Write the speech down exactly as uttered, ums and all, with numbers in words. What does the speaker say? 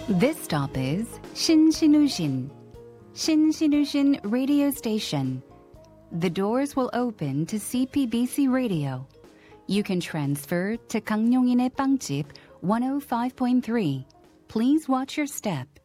This stop is Shinshinushin, Shinshinushin radio station. The doors will open to C P B C radio. You can transfer to 강용인의 빵집 one oh five point three. Please watch your step.